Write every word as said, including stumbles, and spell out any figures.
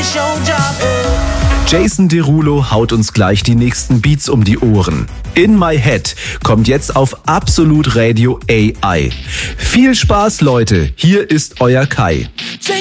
finish your job. Jason Derulo haut uns gleich die nächsten Beats um die Ohren. In My Head kommt jetzt auf Absolut Radio A I. Viel Spaß, Leute. Hier ist euer Kai.